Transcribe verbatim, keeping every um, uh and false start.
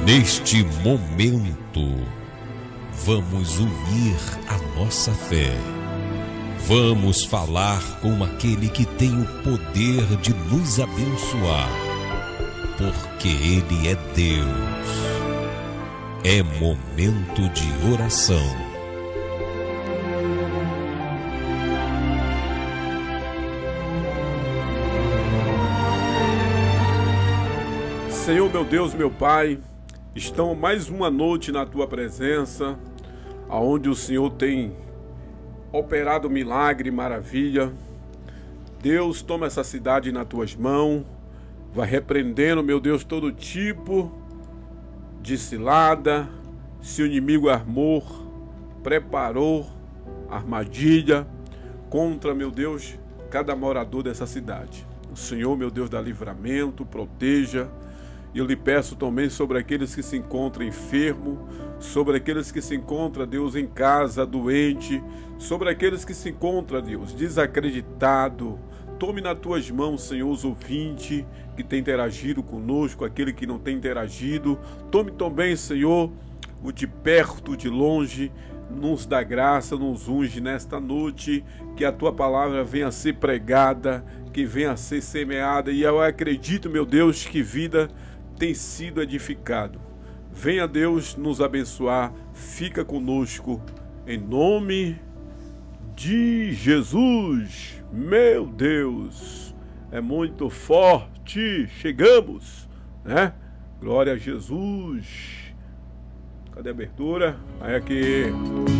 Neste momento, vamos unir a nossa fé. Vamos falar com aquele que tem o poder de nos abençoar, porque Ele é Deus. É momento de oração. Senhor, meu Deus, meu Pai, estamos mais uma noite na Tua presença, aonde o Senhor tem operado milagre, maravilha. Deus, toma essa cidade nas Tuas mãos, vai repreendendo, meu Deus, todo tipo de cilada. Se o inimigo armou, preparou armadilha contra, meu Deus, cada morador dessa cidade. O Senhor, meu Deus, dá livramento, proteja. E eu lhe peço também sobre aqueles que se encontram enfermos, sobre aqueles que se encontram, Deus, em casa, doente, sobre aqueles que se encontram, Deus, desacreditado. Tome nas tuas mãos, Senhor, os ouvintes que têm interagido conosco, aquele que não tem interagido. Tome também, Senhor, o de perto, o de longe, nos dá graça, nos unge nesta noite, que a tua palavra venha a ser pregada, que venha a ser semeada. E eu acredito, meu Deus, que vida tem sido edificado. Venha, Deus, nos abençoar. Fica conosco, em nome de Jesus. Meu Deus, é muito forte. Chegamos, né? Glória a Jesus. Cadê a abertura? Aí aqui.